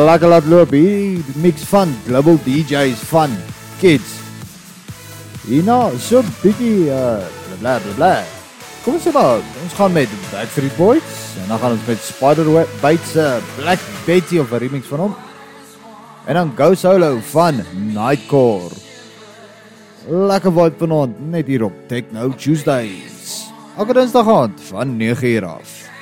lekker laat loop. Hier mix van Global DJs van Kids. Hierna so bietjie bla bla bla. Kom ons sê maar, ons gaan met Backstreet Boys en dan gaan ons met Spiderbites Black Betty of 'n remix van hom. En dan Go Solo van Nightcore. Lekker vibe vanaand, net hier op Techno Tuesdays. Elke dinsdag aand van 9 uur af.